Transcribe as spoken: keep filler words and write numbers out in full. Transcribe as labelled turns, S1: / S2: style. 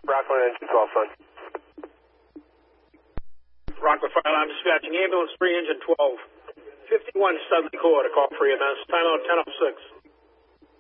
S1: Rockland Engine twelve, son.
S2: Rockland Fire Alarm Dispatching, ambulance three, engine twelve. fifty-one Studley Court, a call for E M S. Timeout ten oh six.